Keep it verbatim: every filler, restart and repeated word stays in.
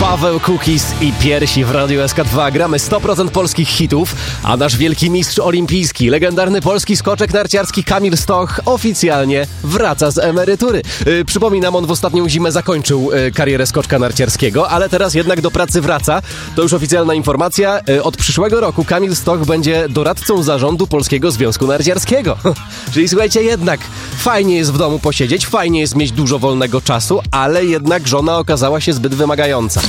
Paweł Kukis i Piersi w Radiu S K dwa. Gramy sto procent polskich hitów, a nasz wielki mistrz olimpijski, legendarny polski skoczek narciarski Kamil Stoch oficjalnie wraca z emerytury. Yy, przypominam, on w ostatnią zimę zakończył yy, karierę skoczka narciarskiego, ale teraz jednak do pracy wraca. To już oficjalna informacja. Yy, od przyszłego roku Kamil Stoch będzie doradcą zarządu Polskiego Związku Narciarskiego. Czyli słuchajcie, jednak fajnie jest w domu posiedzieć, fajnie jest mieć dużo wolnego czasu, ale jednak żona okazała się zbyt wymagająca.